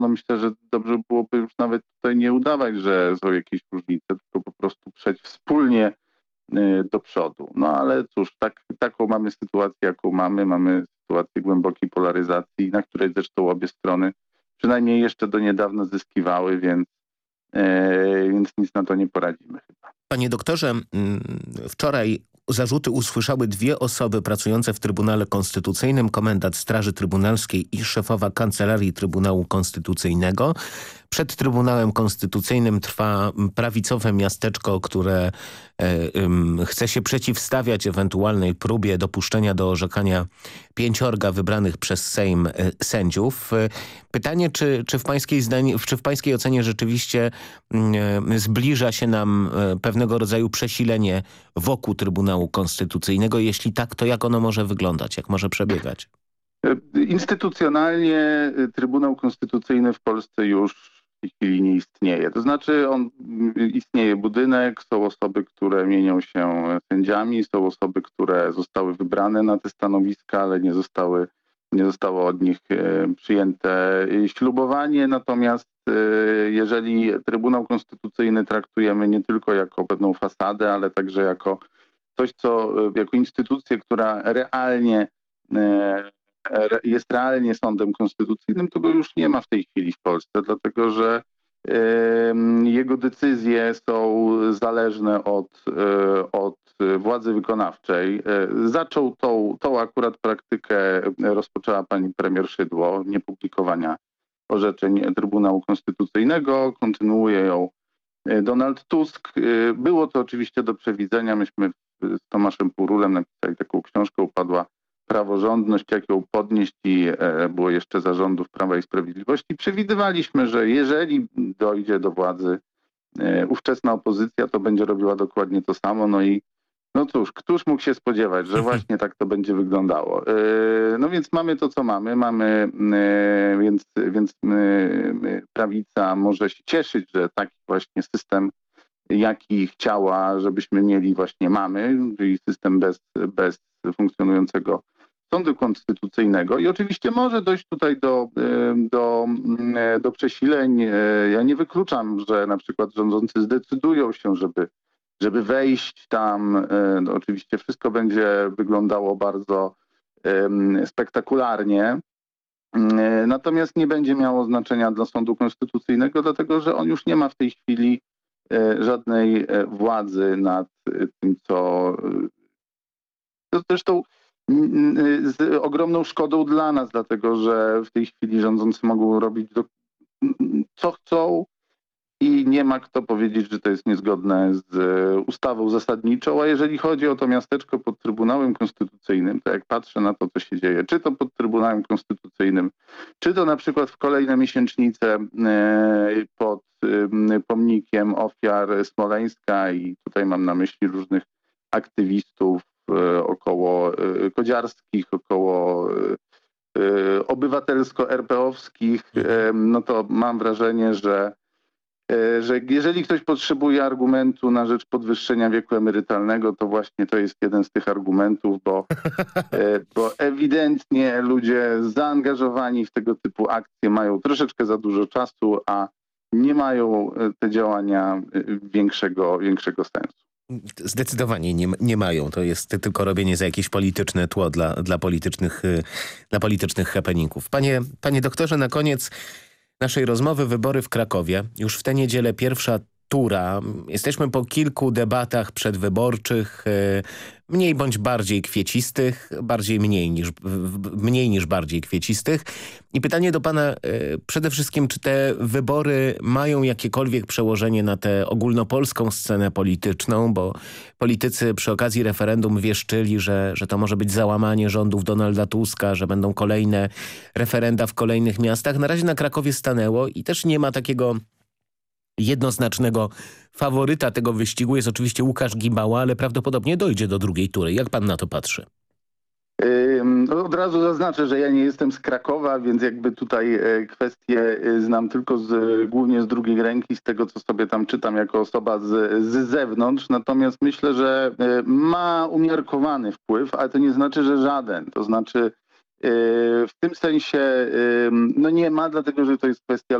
no myślę, że dobrze byłoby już nawet tutaj nie udawać, że są jakieś różnice, tylko po prostu przejść wspólnie do przodu. No ale cóż, taką mamy sytuację, jaką mamy. Mamy sytuację głębokiej polaryzacji, na której zresztą obie strony przynajmniej jeszcze do niedawna zyskiwały, więc nic na to nie poradzimy chyba. Panie doktorze, wczoraj zarzuty usłyszały dwie osoby pracujące w Trybunale Konstytucyjnym, komendant Straży Trybunalskiej i szefowa Kancelarii Trybunału Konstytucyjnego. Przed Trybunałem Konstytucyjnym trwa prawicowe miasteczko, które chce się przeciwstawiać ewentualnej próbie dopuszczenia do orzekania 5 wybranych przez Sejm sędziów. Pytanie, czy w pańskiej ocenie rzeczywiście zbliża się nam pewnego rodzaju przesilenie wokół Trybunału Konstytucyjnego? Jeśli tak, to jak ono może wyglądać? Jak może przebiegać? Instytucjonalnie Trybunał Konstytucyjny w Polsce już w tej chwili nie istnieje. To znaczy istnieje budynek, są osoby, które mienią się sędziami, są osoby, które zostały wybrane na te stanowiska, ale nie zostało od nich przyjęte ślubowanie. Natomiast jeżeli Trybunał Konstytucyjny traktujemy nie tylko jako pewną fasadę, ale także jako coś, jako instytucję, która jest realnie sądem konstytucyjnym, to go już nie ma w tej chwili w Polsce, dlatego że jego decyzje są zależne od władzy wykonawczej. Zaczął tą akurat praktykę, rozpoczęła pani premier Szydło, niepublikowania orzeczeń Trybunału Konstytucyjnego, kontynuuje ją Donald Tusk. Było to oczywiście do przewidzenia. Myśmy z Tomaszem Purulem napisali taką książkę, Upadła praworządność, jak ją podnieść, i było jeszcze za rządów Prawa i Sprawiedliwości. Przewidywaliśmy, że jeżeli dojdzie do władzy ówczesna opozycja, to będzie robiła dokładnie to samo. No i no cóż, któż mógł się spodziewać, że właśnie tak to będzie wyglądało. No więc mamy to, co mamy, więc prawica może się cieszyć, że taki właśnie system, jaki chciała, żebyśmy mieli, właśnie mamy, czyli system bez funkcjonującego sądu konstytucyjnego, i oczywiście może dojść tutaj do przesileń. Ja nie wykluczam, że na przykład rządzący zdecydują się, żeby wejść tam. No oczywiście wszystko będzie wyglądało bardzo spektakularnie, natomiast nie będzie miało znaczenia dla sądu konstytucyjnego, dlatego że on już nie ma w tej chwili żadnej władzy nad tym, co zresztą z ogromną szkodą dla nas, dlatego że w tej chwili rządzący mogą robić co chcą i nie ma kto powiedzieć, że to jest niezgodne z ustawą zasadniczą. A jeżeli chodzi o to miasteczko pod Trybunałem Konstytucyjnym, to jak patrzę na to, co się dzieje, czy to pod Trybunałem Konstytucyjnym, czy to na przykład w kolejne miesięcznice pod pomnikiem ofiar Smoleńska, i tutaj mam na myśli różnych aktywistów około kodziarskich, około obywatelsko-RP-owskich, no to mam wrażenie, że jeżeli ktoś potrzebuje argumentu na rzecz podwyższenia wieku emerytalnego, to właśnie to jest jeden z tych argumentów, bo ewidentnie ludzie zaangażowani w tego typu akcje mają troszeczkę za dużo czasu, a nie mają te działania większego sensu. Zdecydowanie nie mają. To jest tylko robienie za jakieś polityczne tło dla politycznych happeningów. Panie doktorze, na koniec naszej rozmowy wybory w Krakowie. Już w tę niedzielę pierwsza tura. Jesteśmy po kilku debatach przedwyborczych, mniej bądź bardziej kwiecistych, mniej niż bardziej kwiecistych. I pytanie do pana przede wszystkim, czy te wybory mają jakiekolwiek przełożenie na tę ogólnopolską scenę polityczną, bo politycy przy okazji referendum wieszczyli, że to może być załamanie rządów Donalda Tuska, że będą kolejne referenda w kolejnych miastach. Na razie na Krakowie stanęło i też nie ma takiego jednoznacznego faworyta tego wyścigu. Jest oczywiście Łukasz Gibała, ale prawdopodobnie dojdzie do drugiej tury. Jak pan na to patrzy? Od razu zaznaczę, że ja nie jestem z Krakowa, więc jakby tutaj kwestie znam tylko głównie z drugiej ręki, z tego, co sobie tam czytam jako osoba z zewnątrz. Natomiast myślę, że ma umiarkowany wpływ, ale to nie znaczy, że żaden. To znaczy W tym sensie no nie ma, dlatego że to jest kwestia